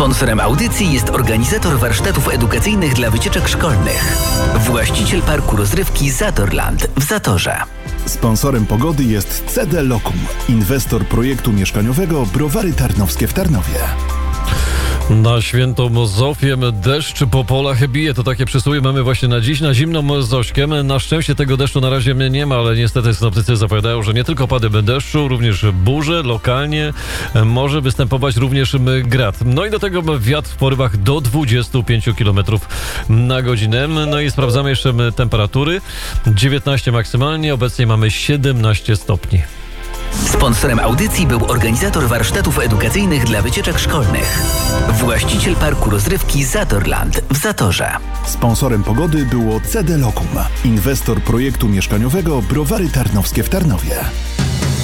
Sponsorem audycji jest organizator warsztatów edukacyjnych dla wycieczek szkolnych. Właściciel parku rozrywki Zatorland w Zatorze. Sponsorem pogody jest CD Locum, inwestor projektu mieszkaniowego Browary Tarnowskie w Tarnowie. Na świętą Zofię deszcz po polach bije. To takie przysłowie mamy właśnie na dziś, na zimną Zośkę. Na szczęście tego deszczu na razie nie ma, ale niestety synoptycy zapowiadają, że nie tylko pady deszczu, również burze, lokalnie może występować również grad. No i do tego wiatr w porywach do 25 km na godzinę. No i sprawdzamy jeszcze temperatury. 19 maksymalnie, obecnie mamy 17 stopni. Sponsorem audycji był organizator warsztatów edukacyjnych dla wycieczek szkolnych. Właściciel parku rozrywki Zatorland w Zatorze. Sponsorem pogody było CD Locum, inwestor projektu mieszkaniowego Browary Tarnowskie w Tarnowie.